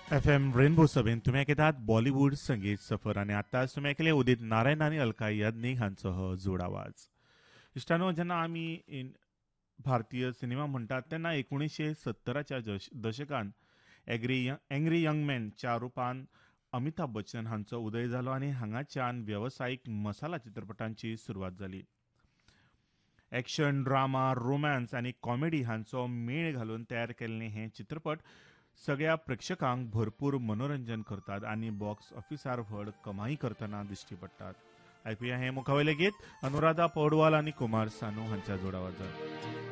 FM rainbow सभेन तुम्ही ऐकतात बॉलिवूड संगीत सफर आणि आताच तुम्ही ऐकले उदित नारायण आणि अलका याज्ञिक हांचो जोड आवाज. इश्टानो जेन्ना आमी भारतीय सिनेमा म्हणटात तेन्ना 1970च्या दशकान एंग्री यंग मॅनच्या रुपान अमिताभ बच्चन हांचो उदय जालो आनी हांगाच्यान व्यावसायिक मसाला चित्रपटांची सुरवात जाली. एक्शन, ड्रामा, रोमॅन्स आनी कॉमेडी हांचो मेळ घालून तयार केल्ले हे चित्रपट सगळ्या प्रेक्षकांक भरपूर मनोरंजन करतात आणि बॉक्स ऑफिसार व्हड कमाई करतना दिश्टी पडटात. ऐकूया हे मुखावयले गीत अनुराधा पौडवाल आणि कुमार सानू हांच्या जोडावाजात.